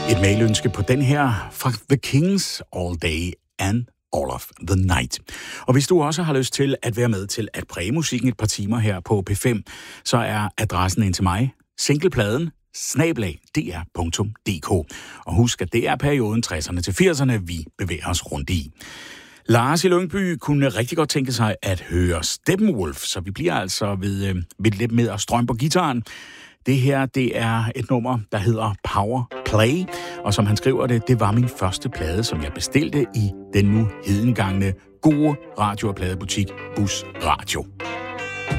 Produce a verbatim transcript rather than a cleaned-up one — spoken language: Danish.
Et mailønske på den her fra The Kings, All Day and All of the Night. Og hvis du også har lyst til at være med til at præge musikken et par timer her på P fem, så er adressen ind til mig, singlepladen, snablag d r punktum d k. Og husk, at det er perioden tresserne til firserne, vi bevæger os rundt i. Lars i Lyngby kunne rigtig godt tænke sig at høre Steppenwolf, så vi bliver altså ved, øh, ved lidt med at strømme på gitaren. Det her, det er et nummer, der hedder Power Play, og som han skriver det, det var min første plade, som jeg bestilte i den nu hedengangne gode radio- og pladebutik Bus Radio.